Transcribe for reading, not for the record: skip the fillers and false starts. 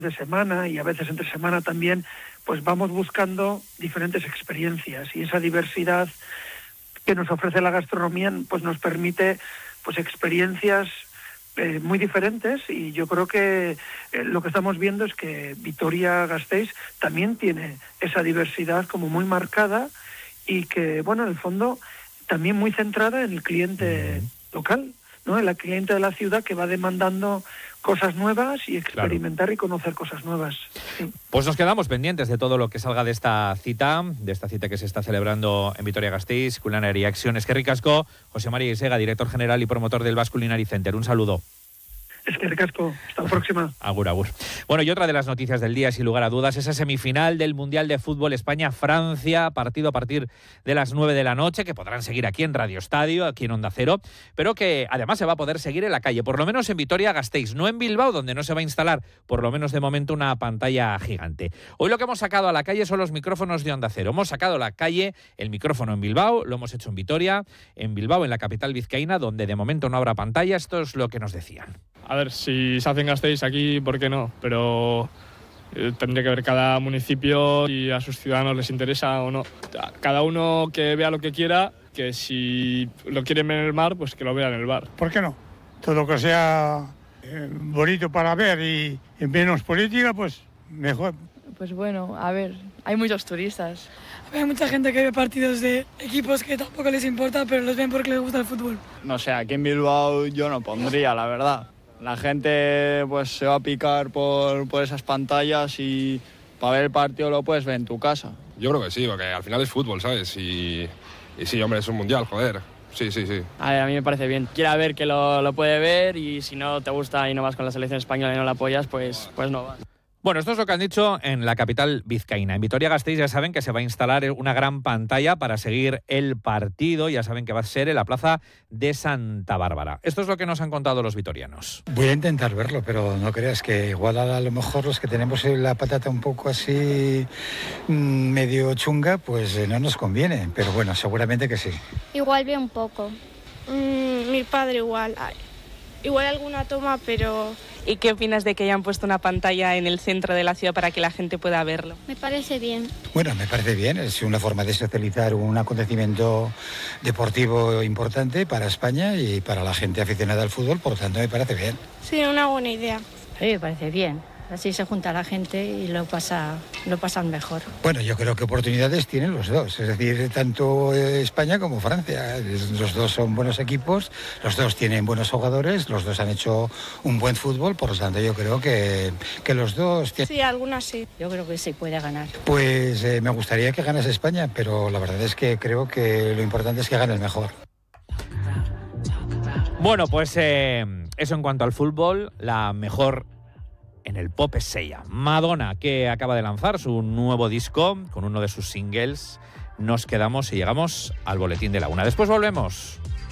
de semana y a veces entre semana también, pues vamos buscando diferentes experiencias, y esa diversidad que nos ofrece la gastronomía pues nos permite pues experiencias muy diferentes, y yo creo que lo que estamos viendo es que Vitoria-Gasteiz también tiene esa diversidad como muy marcada, y que, bueno, en el fondo también muy centrada en el cliente local, ¿no? En el cliente de la ciudad, que va demandando cosas nuevas y experimentar, claro, y conocer cosas nuevas. Sí. Pues nos quedamos pendientes de todo lo que salga de esta cita que se está celebrando en Vitoria-Gasteiz, Culinary Action. Eskerrik asko, José María Isega, director general y promotor del Basque Culinary Center. Un saludo. Eskerrik asko, hasta la próxima. Agur, agur. Bueno, y otra de las noticias del día, sin lugar a dudas, esa semifinal del Mundial de Fútbol España-Francia, partido a partir de las 9 de la noche, que podrán seguir aquí en Radio Estadio, aquí en Onda Cero, pero que además se va a poder seguir en la calle, por lo menos en Vitoria-Gasteiz, no en Bilbao, donde no se va a instalar, por lo menos de momento, una pantalla gigante. Hoy lo que hemos sacado a la calle son los micrófonos de Onda Cero. Hemos sacado a la calle el micrófono en Bilbao, lo hemos hecho en Vitoria, en Bilbao, en la capital vizcaína, donde de momento no habrá pantalla. Esto es lo que nos decían. A ver, si se hace en Gasteiz aquí, ¿por qué no? Pero tendría que ver cada municipio y a sus ciudadanos les interesa o no. Cada uno que vea lo que quiera, que si lo quieren ver en el mar, pues que lo vea en el bar. ¿Por qué no? Todo lo que sea bonito para ver y menos política, pues mejor. Pues bueno, a ver, hay muchos turistas. Hay mucha gente que ve partidos de equipos que tampoco les importa, pero los ven porque les gusta el fútbol. No sé, aquí en Bilbao yo no pondría, la verdad. La gente pues se va a picar por esas pantallas, y para ver el partido lo puedes ver en tu casa. Yo creo que sí, porque al final es fútbol, ¿sabes? Y sí, hombre, es un mundial, joder. Sí. A ver, a mí me parece bien. Quiera ver que lo puede ver, y si no te gusta y no vas con la selección española y no la apoyas, pues no vas. Bueno, esto es lo que han dicho en la capital vizcaína. En Vitoria-Gasteiz ya saben que se va a instalar una gran pantalla para seguir el partido. Ya saben que va a ser en la plaza de Santa Bárbara. Esto es lo que nos han contado los vitorianos. Voy a intentar verlo, pero no creas que igual a lo mejor los que tenemos la patata un poco así medio chunga, pues no nos conviene. Pero bueno, seguramente que sí. Igual ve un poco. Mi padre igual. Igual alguna toma, pero... ¿Y qué opinas de que hayan puesto una pantalla en el centro de la ciudad para que la gente pueda verlo? Me parece bien. Bueno, me parece bien. Es una forma de socializar un acontecimiento deportivo importante para España y para la gente aficionada al fútbol, por lo tanto me parece bien. Sí, una buena idea. Sí, me parece bien. Así se junta la gente y lo pasan mejor. Bueno, yo creo que oportunidades tienen los dos, es decir, tanto España como Francia. Los dos son buenos equipos, los dos tienen buenos jugadores, los dos han hecho un buen fútbol, por lo tanto yo creo que los dos... Sí, algunas sí. Yo creo que sí puede ganar. Pues me gustaría que ganase España, pero la verdad es que creo que lo importante es que gane el mejor. Bueno, pues eso en cuanto al fútbol. La mejor en el pop es ella, Madonna, que acaba de lanzar su nuevo disco con uno de sus singles. Nos quedamos y llegamos al boletín de la 1. Después volvemos.